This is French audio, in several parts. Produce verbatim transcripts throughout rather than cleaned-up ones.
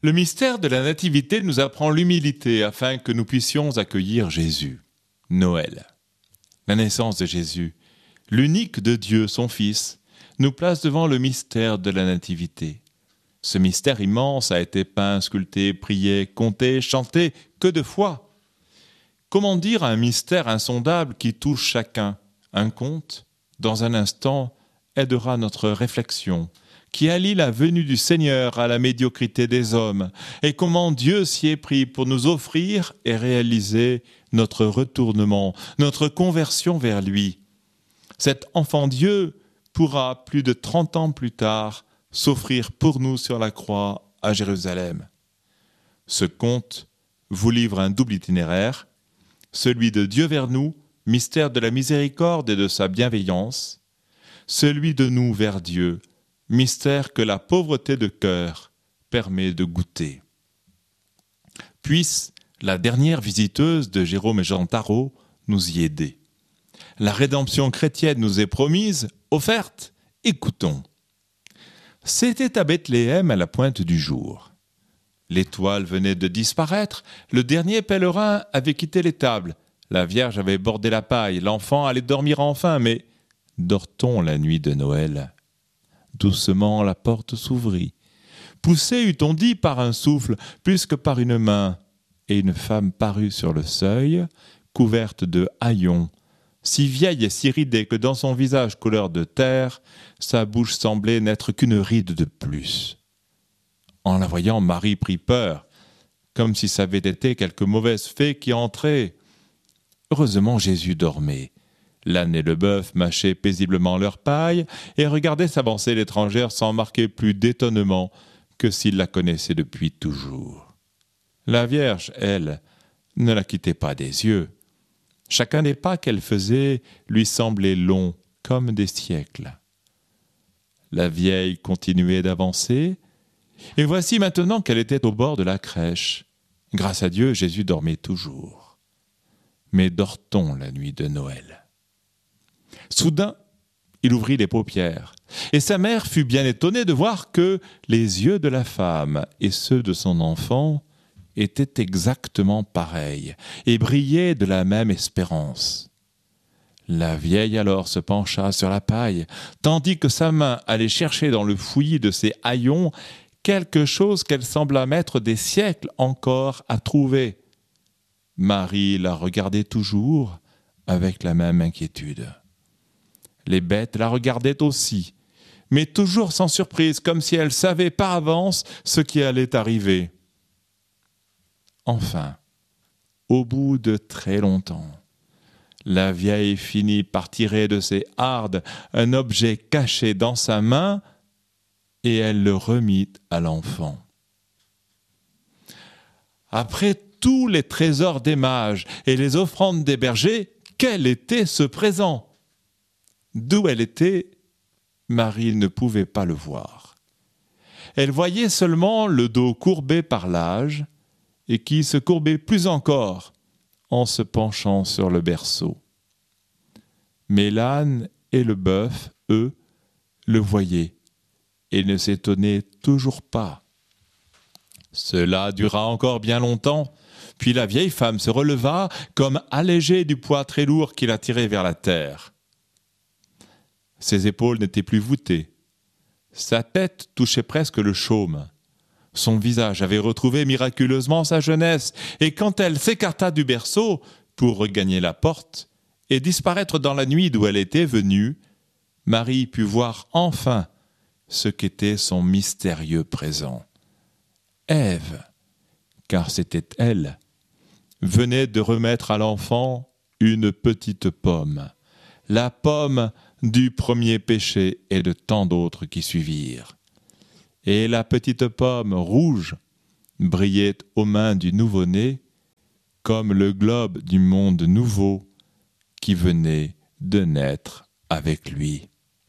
Le mystère de la Nativité nous apprend l'humilité afin que nous puissions accueillir Jésus. Noël. La naissance de Jésus, l'unique de Dieu, son Fils, nous place devant le mystère de la Nativité. Ce mystère immense a été peint, sculpté, prié, compté, chanté, que de fois. Comment dire un mystère insondable qui touche chacun? Un conte, dans un instant, aidera notre réflexion, qui allie la venue du Seigneur à la médiocrité des hommes, et comment Dieu s'y est pris pour nous offrir et réaliser notre retournement, notre conversion vers lui. Cet enfant Dieu pourra, plus de trente ans plus tard, s'offrir pour nous sur la croix à Jérusalem. Ce conte vous livre un double itinéraire, celui de Dieu vers nous, mystère de la miséricorde et de sa bienveillance, celui de nous vers Dieu, mystère que la pauvreté de cœur permet de goûter. Puisse la dernière visiteuse de Jérôme et Jean Tarot nous y aider. La rédemption chrétienne nous est promise, offerte, écoutons. C'était à Bethléem à la pointe du jour. L'étoile venait de disparaître, le dernier pèlerin avait quitté l'étable, la Vierge avait bordé la paille, l'enfant allait dormir enfin, mais dort-on la nuit de Noël ? Doucement la porte s'ouvrit. Poussée, eût-on dit, par un souffle, plus que par une main, et une femme parut sur le seuil, couverte de haillons, si vieille et si ridée que dans son visage couleur de terre, sa bouche semblait n'être qu'une ride de plus. En la voyant, Marie prit peur, comme si ça avait été quelque mauvaise fée qui entrait. Heureusement, Jésus dormait. L'âne et le bœuf mâchaient paisiblement leur paille et regardaient s'avancer l'étrangère sans marquer plus d'étonnement que s'ils la connaissaient depuis toujours. La Vierge, elle, ne la quittait pas des yeux. Chacun des pas qu'elle faisait lui semblait long comme des siècles. La vieille continuait d'avancer, et voici maintenant qu'elle était au bord de la crèche. Grâce à Dieu, Jésus dormait toujours. Mais dort-on la nuit de Noël ? Soudain, il ouvrit les paupières, et sa mère fut bien étonnée de voir que les yeux de la femme et ceux de son enfant étaient exactement pareils et brillaient de la même espérance. La vieille alors se pencha sur la paille, tandis que sa main allait chercher dans le fouillis de ses haillons quelque chose qu'elle sembla mettre des siècles encore à trouver. Marie la regardait toujours avec la même inquiétude. Les bêtes la regardaient aussi, mais toujours sans surprise, comme si elles savaient par avance ce qui allait arriver. Enfin, au bout de très longtemps, la vieille finit par tirer de ses hardes un objet caché dans sa main et elle le remit à l'enfant. Après tous les trésors des mages et les offrandes des bergers, quel était ce présent ? D'où elle était, Marie ne pouvait pas le voir. Elle voyait seulement le dos courbé par l'âge et qui se courbait plus encore en se penchant sur le berceau. Mais l'âne et le bœuf, eux, le voyaient et ne s'étonnaient toujours pas. Cela dura encore bien longtemps, puis la vieille femme se releva comme allégée du poids très lourd qui la tirait vers la terre. Ses épaules n'étaient plus voûtées. Sa tête touchait presque le chaume. Son visage avait retrouvé miraculeusement sa jeunesse, et quand elle s'écarta du berceau pour regagner la porte et disparaître dans la nuit d'où elle était venue, Marie put voir enfin ce qu'était son mystérieux présent. Ève, car c'était elle, venait de remettre à l'enfant une petite pomme, la pomme du premier péché et de tant d'autres qui suivirent. Et la petite pomme rouge brillait aux mains du nouveau-né comme le globe du monde nouveau qui venait de naître avec lui.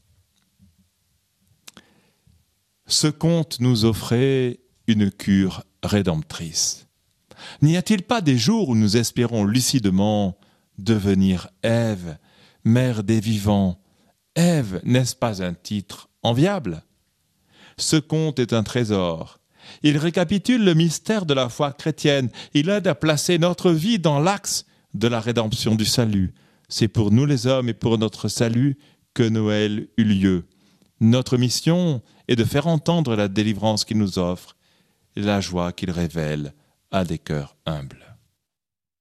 Ce conte nous offrait une cure rédemptrice. N'y a-t-il pas des jours où nous espérons lucidement devenir Ève, mère des vivants? Ève, n'est-ce pas un titre enviable ? Ce conte est un trésor, Il récapitule le mystère de la foi chrétienne. Il aide à placer notre vie dans l'axe de la rédemption du salut. C'est pour nous les hommes et pour notre salut que Noël eut lieu. Notre mission est de faire entendre la délivrance qu'il nous offre et la joie qu'il révèle à des cœurs humbles.